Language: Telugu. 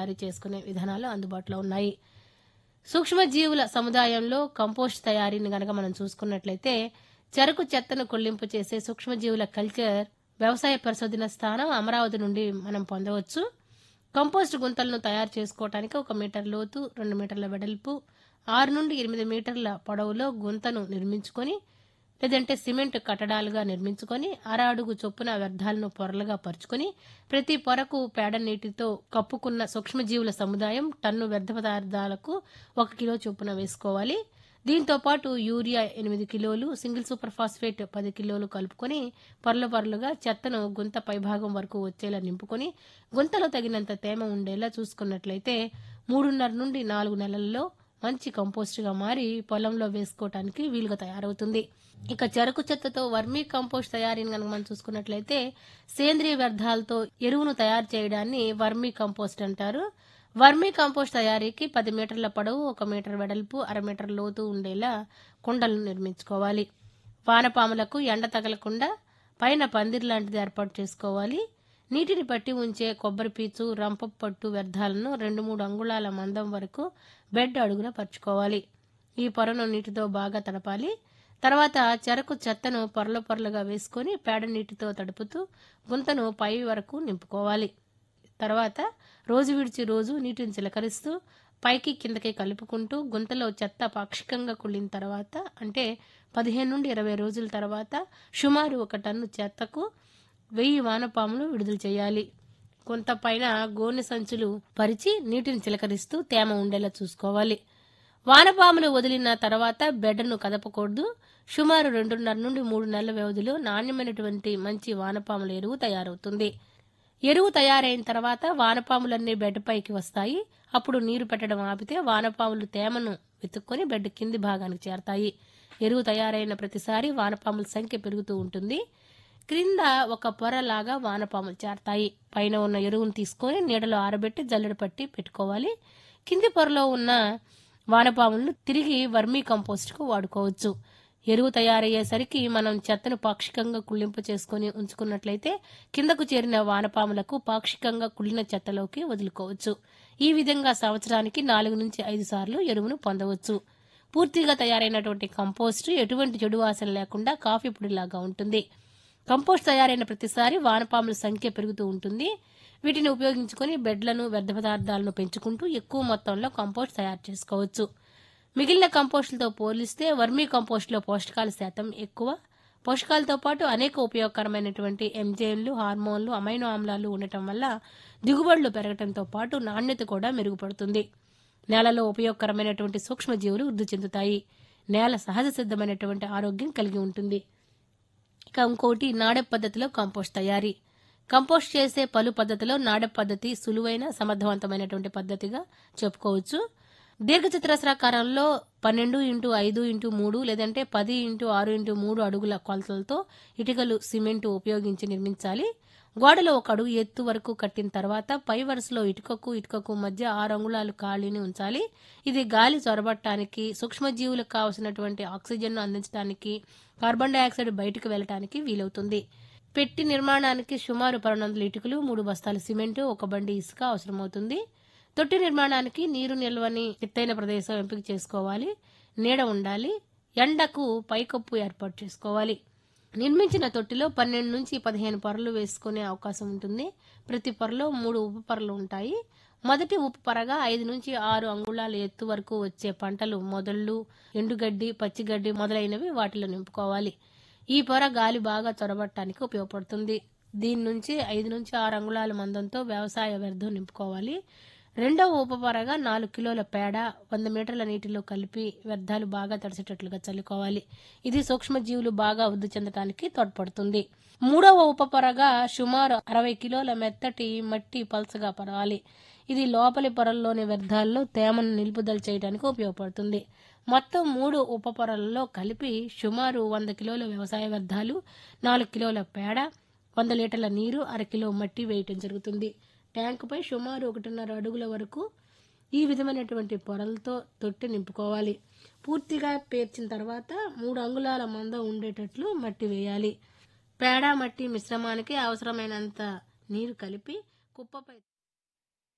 తయారీ చేసుకునే విధానాలు అందుబాటులో ఉన్నాయి. సూక్ష్మజీవుల సముదాయంలో కంపోస్ట్ తయారీని గనక మనం చూసుకున్నట్లయితే చెరకు చెత్తను కొల్లింపు చేసే సూక్ష్మజీవుల కల్చర్ వ్యవసాయ పరిశోధన స్థానం అమరావతి నుండి మనం పొందవచ్చు. కంపోస్ట్ గుంతలను తయారు చేసుకోవటానికి 1 మీటర్ లోతు, 2 మీటర్ల వెడల్పు, 6 నుండి 8 మీటర్ల పొడవులో గుంతను నిర్మించుకొని లేదంటే సిమెంట్ కట్టడాలుగా నిర్మించుకొని అడుగు చొప్పున వ్యర్థాలను పొరలుగా పరుచుకొని ప్రతి పొరకు పేడ నీటితో కప్పుకున్న సూక్ష్మజీవుల సముదాయం టన్ను వ్యర్థ పదార్థాలకు 1 కిలో చొప్పున వేసుకోవాలి. దీంతో పాటు యూరియా 8 కిలోలు, సింగిల్ సూపర్ ఫాస్ఫేట్ 10 కిలోలు కలుపుకొని పొరలుగా చెత్తను గుంత పైభాగం వరకు వచ్చేలా నింపుకొని గుంతలో తగినంత తేమ ఉండేలా చూసుకున్నట్లయితే 3.5 నుండి 4 నెలల్లో మంచి కంపోస్ట్గా మారి పొలంలో వేసుకోవటానికి వీలుగా తయారవుతుంది. ఇక చెరకు చెత్తతో వర్మీ కంపోస్ట్ తయారీని కనుక మనం చూసుకున్నట్లయితే సేంద్రియ వ్యర్థాలతో ఎరువును తయారు చేయడాన్ని వర్మీ కంపోస్ట్ అంటారు. వర్మీ కంపోస్ట్ తయారీకి 10 మీటర్ల పొడవు, 1 మీటర్ వెడల్పు, 1/2 మీటర్ లోతు ఉండేలా కుండలను నిర్మించుకోవాలి. వానపాములకు ఎండ తగలకుండా పైన పందిరి లాంటిది ఏర్పాటు చేసుకోవాలి. నీటిని పట్టి ఉంచే కొబ్బరి పీచు, రంపపు పట్టు వ్యర్థాలను 2-3 అంగుళాల మందం వరకు బెడ్ అడుగున పరుచుకోవాలి. ఈ పొరను నీటితో బాగా తడపాలి. తర్వాత చెరకు చెత్తను పొరలుగా వేసుకొని పేడ నీటితో తడుపుతూ గుంతను పై వరకు నింపుకోవాలి. తర్వాత రోజు విడిచి రోజు నీటిని చిలకరిస్తూ పైకి కిందకి కలుపుకుంటూ గుంతలో చెత్త పాక్షికంగా కుళ్ళిన తర్వాత అంటే 15 నుండి 20 రోజుల తర్వాత సుమారు 1 టన్ను చెత్తకు 1000 వానపాములు విడుదల చేయాలి. గుంత పైన గోనె సంచులు పరిచి నీటిని చిలకరిస్తూ తేమ ఉండేలా చూసుకోవాలి. వానపాములు వదిలిన తర్వాత బెడ్ను కదపకూడదు. సుమారు 2.5 నుండి 3 నెలల వ్యవధిలో నాణ్యమైనటువంటి మంచి వానపాముల ఎరువు తయారవుతుంది. ఎరువు తయారైన తర్వాత వానపాములన్నీ బెడ్ పైకి వస్తాయి. అప్పుడు నీరు పెట్టడం ఆపితే వానపాములు తేమను వెతుక్కొని బెడ్ కింది భాగానికి చేరతాయి. ఎరువు తయారైన ప్రతిసారి వానపాముల సంఖ్య పెరుగుతూ ఉంటుంది. క్రింద ఒక పొరలాగా వానపాములు చేరతాయి. పైన ఉన్న ఎరువును తీసుకొని నీడలో ఆరబెట్టి జల్లెడ పట్టి పెట్టుకోవాలి. కింది పొరలో ఉన్న వానపాములను తిరిగి వర్మీ కంపోస్ట్కు వాడుకోవచ్చు. ఎరువు తయారయ్యేసరికి మనం చెత్తను పాక్షికంగా కుళ్ళింపు చేసుకుని ఉంచుకున్నట్లయితే కిందకు చేరిన వానపాములకు పాక్షికంగా కుళ్ళిన చెత్తలోకి వదులుకోవచ్చు. ఈ విధంగా సంవత్సరానికి 4 నుంచి 5 సార్లు ఎరువును పొందవచ్చు. పూర్తిగా తయారైనటువంటి కంపోస్టు ఎటువంటి చెడు వాసన లేకుండా కాఫీ పొడిలాగా ఉంటుంది. కంపోస్ట్ తయారైన ప్రతిసారి వానపాముల సంఖ్య పెరుగుతూ ఉంటుంది. వీటిని ఉపయోగించుకొని బెడ్లను, వ్యర్థ పదార్థాలను పెంచుకుంటూ ఎక్కువ మొత్తంలో కంపోస్ట్ తయారు చేసుకోవచ్చు. మిగిలిన కంపోస్టులతో పోలిస్తే వర్మీ కంపోస్టులో పోషకాల శాతం ఎక్కువ. పోషకాలతో పాటు అనేక ఉపయోగకరమైనటువంటి ఎంజైమ్లు, హార్మోన్లు, అమైనో ఆమ్లాలు ఉండటం వల్ల దిగుబడులు పెరగటంతో పాటు నాణ్యత కూడా మెరుగుపడుతుంది. నేలలో ఉపయోగకరమైనటువంటి సూక్ష్మజీవులు వృద్ధి చెందుతాయి. నేల సహజ సిద్ధమైనటువంటి ఆరోగ్యం కలిగి ఉంటుంది. ఇక ఇంకోటి నాడెప్ పద్ధతిలో కంపోస్ట్ తయారీ. కంపోస్ట్ చేసే పలు పద్ధతిలో నాడెప్ పద్ధతి సులువైన, సమర్థవంతమైనటువంటి పద్ధతిగా చెప్పుకోవచ్చు. దీర్ఘచతురస్రాకారంలో 12x5x3 లేదంటే 10x6x3 అడుగుల కొలతలతో ఇటుకలు, సిమెంటు ఉపయోగించి నిర్మించాలి. గోడలో 1 అడుగు ఎత్తు వరకు కట్టిన తర్వాత పై వరుసలో ఇటుకకు మధ్య 6 అంగుళాలు ఖాళీని ఉంచాలి. ఇది గాలి చొరబట్టడానికి, సూక్ష్మజీవులకు కావలసినటువంటి ఆక్సిజన్ను అందించడానికి, కార్బన్ డైఆక్సైడ్ బయటకు వెళ్లడానికి వీలవుతుంది. పెట్టి నిర్మాణానికి సుమారు 1200 ఇటుకలు, 3 బస్తాల సిమెంటు, 1 బండి ఇసుక అవసరమవుతుంది. తొట్టి నిర్మాణానికి నీరు నిల్వని ఎత్తైన ప్రదేశం ఎంపిక చేసుకోవాలి. నీడ ఉండాలి. ఎండకు పైకప్పు ఏర్పాటు చేసుకోవాలి. నిర్మించిన తొట్టిలో 12 నుంచి 15 పొరలు వేసుకునే అవకాశం ఉంటుంది. ప్రతి పొరలో 3 ఉప పొరలు ఉంటాయి. మొదటి ఉప పొరగా 5 నుంచి 6 అంగుళాల ఎత్తు వరకు వచ్చే పంటలు, మొదళ్ళు, ఎండుగడ్డి, పచ్చిగడ్డి మొదలైనవి వాటిలో నింపుకోవాలి. ఈ పొర గాలి బాగా చొరబట్టడానికి ఉపయోగపడుతుంది. దీని నుంచి 5 నుంచి 6 అంగుళాల మందంతో వ్యవసాయ వ్యర్థం నింపుకోవాలి. రెండవ ఉప పొరగా 4 కిలోల పేడ 100 మీటర్ల నీటిలో కలిపి వ్యర్థాలు బాగా తడిసేటట్లుగా చల్లుకోవాలి. ఇది సూక్ష్మజీవులు బాగా వృద్ధి చెందడానికి తోడ్పడుతుంది. మూడవ ఉప పొరగా సుమారు 60 కిలోల మెత్తటి మట్టి పల్చగా పరవాలి. ఇది లోపలి పొరల్లోని వ్యర్థాల్లో తేమను నిలుపుదల చేయడానికి ఉపయోగపడుతుంది. మొత్తం 3 ఉప పొరలలో కలిపి సుమారు 100 కిలోల వ్యవసాయ వ్యర్థాలు, 4 కిలోల పేడ, 100 లీటర్ల నీరు, 1/2 కిలో మట్టి వేయటం జరుగుతుంది. ట్యాంకుపై సుమారు 1.5 అడుగుల వరకు ఈ విధమైనటువంటి పొరలతో తొట్టి నింపుకోవాలి. పూర్తిగా పేర్చిన తర్వాత 3 అంగుళాల మందం ఉండేటట్లు మట్టి వేయాలి. పేడ, మట్టి మిశ్రమానికి అవసరమైనంత నీరు కలిపి కుప్పపై